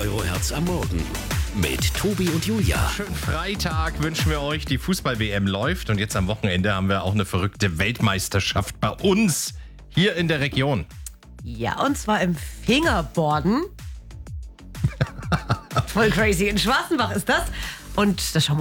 Eurohertz am Morgen mit Tobi und Julia. Schönen Freitag wünschen wir euch. Die Fußball-WM läuft und jetzt am Wochenende haben wir auch eine verrückte Weltmeisterschaft bei uns hier in der Region. Ja, und zwar im Fingerboarden. Voll crazy. In Schwarzenbach ist das. Und da schauen wir